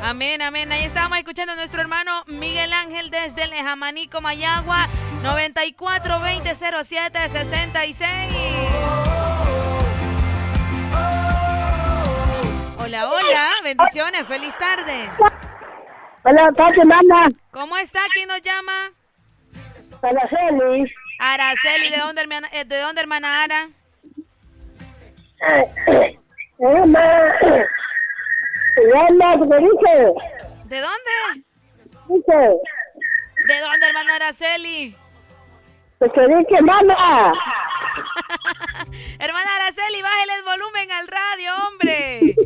Amén, amén. Ahí estábamos escuchando a nuestro hermano Miguel Ángel desde Lejamanico, Mayagua, 94-20-07-66. Hola, hola, bendiciones, feliz tarde. Hola, tarde, mamá. ¿Cómo está? ¿Quién nos llama? Araceli. Araceli, ¿de dónde, hermana Ara? Mamá, ¿qué dice? ¿De dónde? Dice, ¿De dónde, hermana Araceli? ¿qué dice, mamá? Hermana Araceli, bájale el volumen al radio, hombre.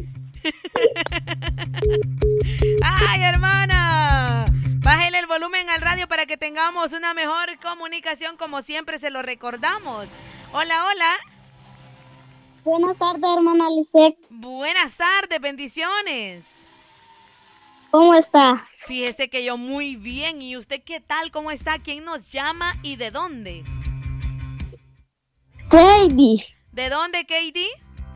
Ay, hermana, bájale el volumen al radio para que tengamos una mejor comunicación, como siempre se lo recordamos. Hola, hola. Buenas tardes, hermana Lisette. Buenas tardes, bendiciones. ¿Cómo está? Fíjese que yo muy bien. ¿Y usted qué tal? ¿Cómo está? ¿Quién nos llama y de dónde? Sadie. ¿De dónde, Katie?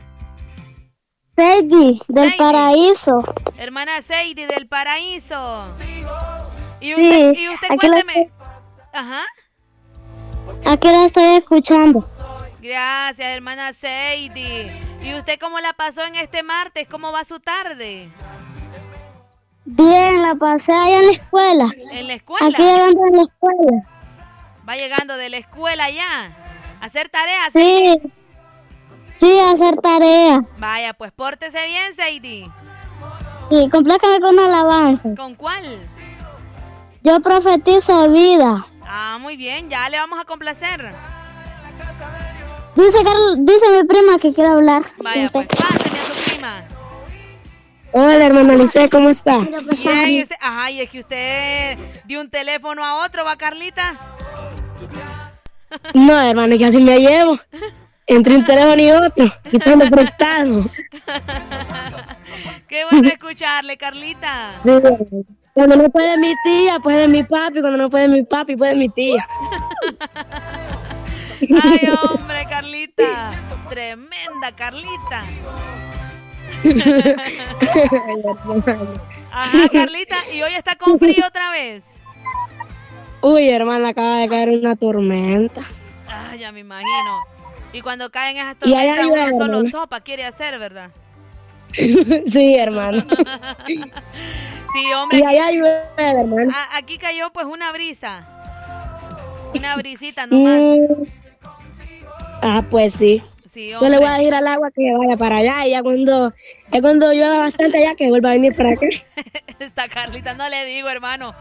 Sadie, del Sadie. Paraíso. Hermana Sadie, del Paraíso. Y Sí, usted aquí cuénteme. Ajá. Aquí la estoy escuchando. Gracias, hermana Sadie. ¿Y usted cómo la pasó en este martes? ¿Cómo va su tarde? Bien, la pasé allá en la escuela. ¿En la escuela? Aquí llegando a la escuela. ¿Va llegando de la escuela ya? ¿A hacer tareas? Sí. Sí, a hacer tarea. Vaya, pues pórtese bien, Sadie. Sí, compléjame con una alabanza. ¿Con cuál? Yo profetizo vida. Ah, muy bien, ya le vamos a complacer. Dice mi prima que quiere hablar. Vaya, pues páseme a su prima. Hola, hermana Lisette, ¿cómo está? Bien, y usted, ay, es que usted dio un teléfono a otro, ¿va, Carlita? No, hermano, que así me llevo. Entre un teléfono y otro, quitando prestado. Qué bueno escucharle, Carlita. Sí, cuando no puede mi tía, puede mi papi. Cuando no puede mi papi, puede mi tía. Ay, hombre, Carlita. Tremenda, Carlita. Ajá, Carlita, y hoy está con frío otra vez. Uy, hermana, acaba de caer una tormenta. Ay, ya me imagino. Y cuando caen esas Y allá tormentas, uno llueve, solo hermana. sopa quiere hacer, ¿verdad? Sí, hermano. Sí, hombre. Y allá llueve, hermano. Aquí cayó pues una brisa. Una brisita nomás. Pues sí. Sí, Yo hombre. le voy a decir al agua que vaya para allá y ya cuando llueva bastante allá que vuelva a venir para acá. Esta Carlita, no le digo, hermano.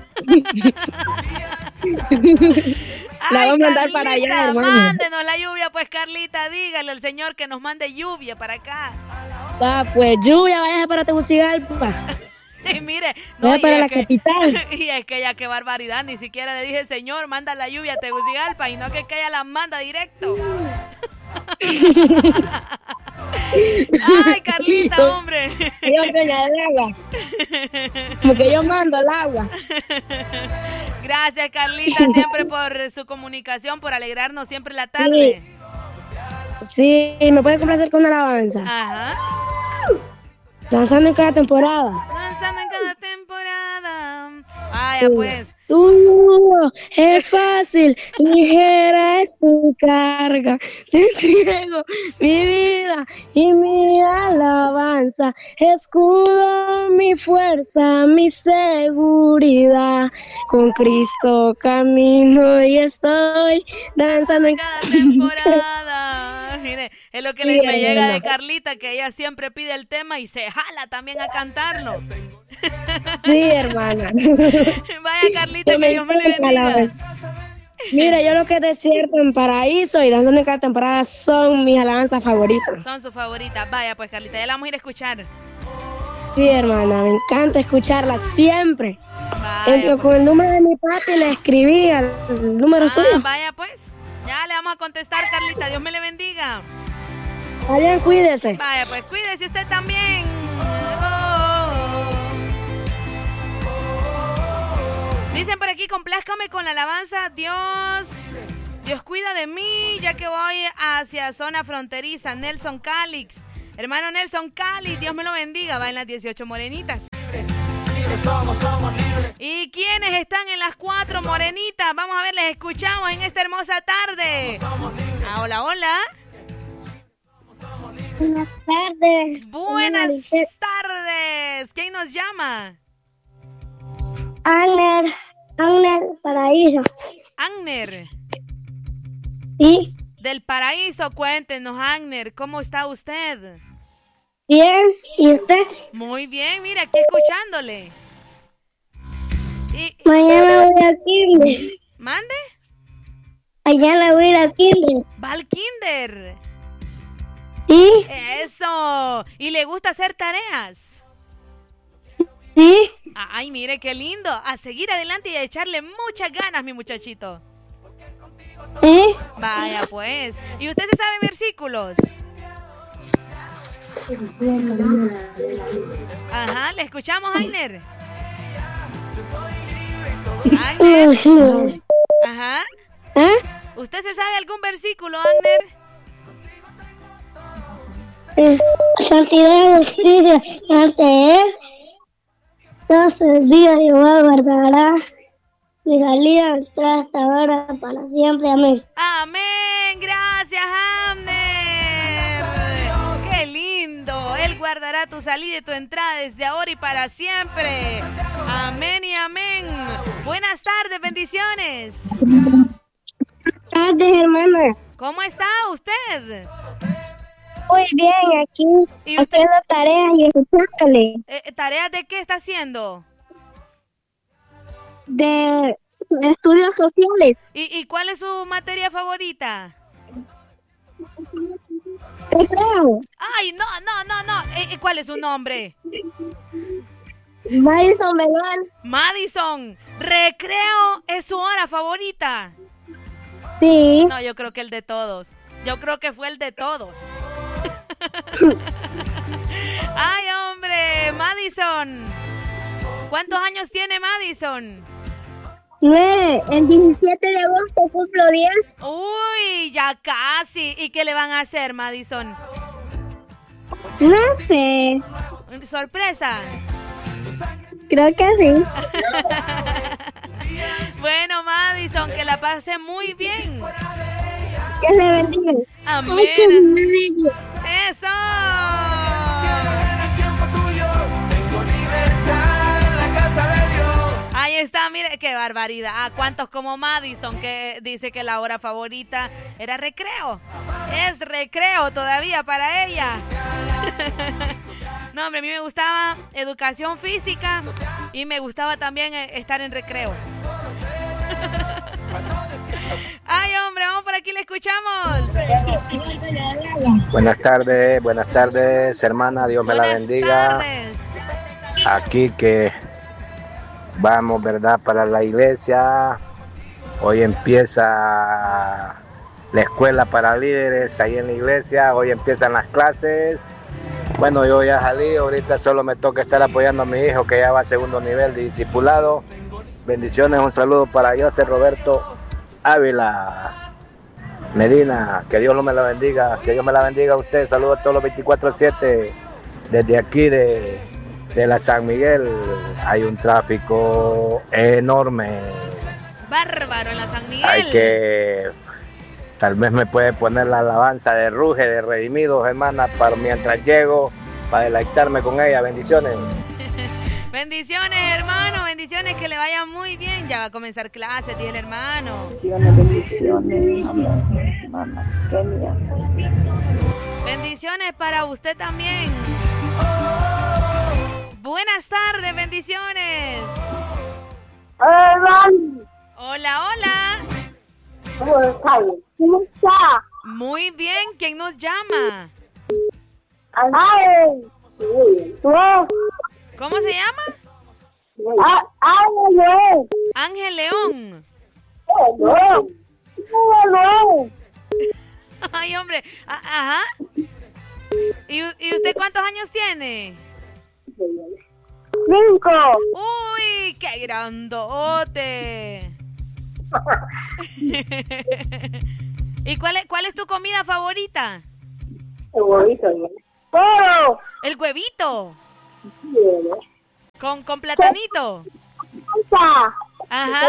La vamos a mandar Carlita, para allá, hermano. Mándenos la lluvia, pues, Carlita, dígale al Señor que nos mande lluvia para acá. Pues lluvia, vaya para Tegucigalpa. Y mire, Vaya para es la capital. Y es que ya qué barbaridad, ni siquiera le dije, Señor, manda la lluvia a Tegucigalpa, y no que ella la manda directo. Ay, Carlita, hombre. Yo peña de agua. Como que yo mando el agua. Gracias, Carlita, siempre por su comunicación, por alegrarnos siempre la tarde. Sí, me puede complacer con una alabanza. Ajá. Danzando en cada temporada. Danzando en cada temporada. Vaya, pues. Tú es fácil, ligera es tu carga. Te entrego mi vida y mi alabanza. Escudo, mi fuerza, mi seguridad. Con Cristo camino y estoy danzando en cada temporada. Mire, es lo que me llega de Carlita, que ella siempre pide el tema y se jala también a cantarlo. Sí, hermana. Vaya, Carlita, que Dios me le bendiga. Mira, yo lo que es desierto en Paraíso y Danzando en cada temporada son mis alabanzas favoritas. Son sus favoritas. Vaya, pues, Carlita, ya la vamos a ir a escuchar. Sí, hermana, me encanta escucharla siempre. Vaya, Con el número de mi papi le escribí al número suyo. Vaya, pues. Ya le vamos a contestar, Carlita. Dios me le bendiga. Bien, cuídese. Vaya, pues, cuídese usted también. Dicen por aquí, complázcame con la alabanza. Dios cuida de mí, ya que voy hacia zona fronteriza. Nelson Calix. Hermano Nelson Calix, Dios me lo bendiga. Va en las 18 morenitas. ¿Y quiénes están en las 4 morenitas? Vamos a ver, les escuchamos en esta hermosa tarde. Hola, hola. Buenas tardes. Buenas tardes. ¿Quién nos llama? Agner Paraíso. Agner. ¿Sí? Del Paraíso, cuéntenos, Agner, ¿cómo está usted? Bien, ¿y usted? Muy bien, mira, aquí escuchándole. Mañana voy al kinder. ¿Mande? Mañana voy al kinder. ¿Va al kinder? ¿Sí? Eso. ¿Y le gusta hacer tareas? ¿Sí? Ay, mire, qué lindo. A seguir adelante y a echarle muchas ganas, mi muchachito. ¿Sí? Vaya, pues. ¿Y usted se sabe versículos? Ajá, ¿le escuchamos, Agner? Agner. Ajá. ¿Eh? ¿Usted se sabe algún versículo, Agner? Santidad y justicia ante él. Todos los días Jehová guardará mi salida entrada hasta ahora para siempre. Amén. Amén. Gracias, Agner. Qué lindo. Él guardará tu salida y tu entrada desde ahora y para siempre. Amén y amén. Buenas tardes, bendiciones. Buenas tardes, hermana. ¿Cómo está usted? Muy bien, aquí ¿Y usted? haciendo tareas y escuchándole. ¿Tareas de qué está haciendo? De estudios sociales. ¿Y cuál es su materia favorita? ¿Qué creo? Ay, no. ¿Cuál es su nombre? Madison Melón. Madison. Recreo es su hora favorita. Sí. No, yo creo que el de todos. Yo creo que fue el de todos. Ay, hombre, Madison. ¿Cuántos años tiene Madison? 9. El 17 de agosto cumplo 10. Uy, ya casi. ¿Y qué le van a hacer, Madison? No sé. ¿Sorpresa? Creo que sí. Bueno, Madison, que la pase muy bien. Que le bendiga. Amén. ¡Eso! Ahí está, mire, qué barbaridad. Ah, ¿cuántos como Madison que dice que la hora favorita era recreo? Es recreo todavía para ella. No, hombre, a mí me gustaba educación física y me gustaba también estar en recreo. Ay, hombre, vamos por aquí, le escuchamos. Buenas tardes, hermana, Dios me la bendiga. Buenas tardes. Aquí que vamos, ¿verdad?, para la iglesia. Hoy empieza la escuela para líderes ahí en la iglesia, hoy empiezan las clases. Bueno, yo ya salí, ahorita solo me toca estar apoyando a mi hijo que ya va al segundo nivel de discipulado. Bendiciones, un saludo para José Roberto Ávila Medina, que Dios me la bendiga, que Dios me la bendiga a usted. Saludos a todos los 24/7 desde aquí de la San Miguel. Hay un tráfico enorme. Bárbaro en la San Miguel. Hay que, tal vez me puede poner la alabanza de Ruge, de Redimidos, hermana, para mientras llego, para deleitarme con ella. Bendiciones. Bendiciones, hermano, bendiciones, que le vaya muy bien. Ya va a comenzar clase, tiene el hermano. Bendiciones, hermana Kenia. Bendiciones para usted también. Buenas tardes, bendiciones. Hola, hola. ¿Cómo está? Muy bien, ¿quién nos llama? ¿Cómo se llama? Ángel León. Ay, hombre. Ajá. ¿Y usted cuántos años tiene? 5. Uy, qué grandote. ¿Y cuál es tu comida favorita? ¡Oh! El huevito. Con platanito. Ajá.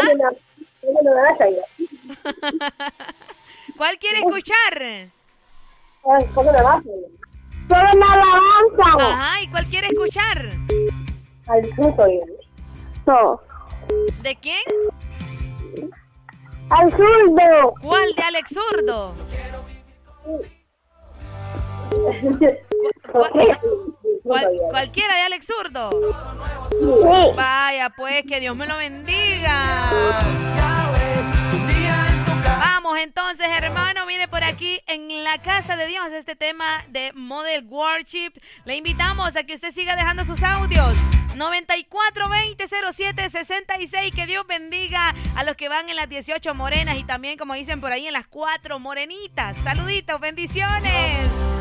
¿Cuál quiere escuchar? Con una alabanza. Ajá, ¿y cuál quiere escuchar? Al fruto. No. ¿De quién? Al zurdo. ¿Cuál de Alex Zurdo? Cualquiera de Alex Zurdo. Sí. Vaya, pues, que Dios me lo bendiga. Vamos entonces, hermano, viene por aquí en la casa de Dios este tema de Model Worship. Le invitamos a que usted siga dejando sus audios. 94-20-07-66. Que Dios bendiga a los que van en las 18 morenas y también, como dicen por ahí, en las 4 morenitas. Saluditos, bendiciones.